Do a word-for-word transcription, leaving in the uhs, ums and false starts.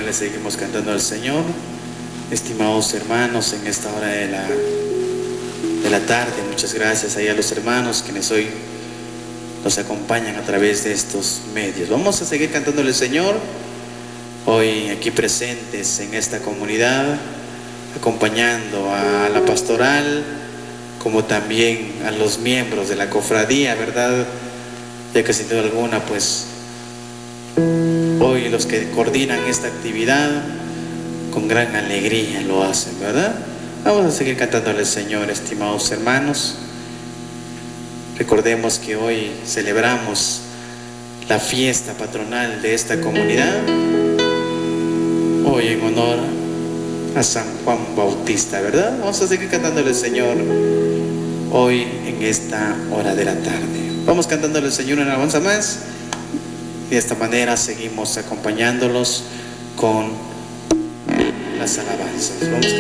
le seguimos cantando al Señor. Estimados hermanos, en esta hora de la, de la tarde, muchas gracias ahí a los hermanos quienes hoy nos acompañan a través de estos medios. Vamos a seguir cantándole al Señor, hoy aquí presentes en esta comunidad, acompañando a la pastoral, como también a los miembros de la cofradía, ¿verdad? Ya que sin duda alguna, pues, hoy los que coordinan esta actividad, con gran alegría lo hacen, ¿verdad? Vamos a seguir cantándole al Señor, estimados hermanos. Recordemos que hoy celebramos la fiesta patronal de esta comunidad, hoy en honor a San Juan Bautista, ¿verdad? Vamos a seguir cantándole al Señor hoy en esta hora de la tarde. Vamos cantándole al Señor una alabanza más y de esta manera seguimos acompañándolos con las alabanzas. Vamos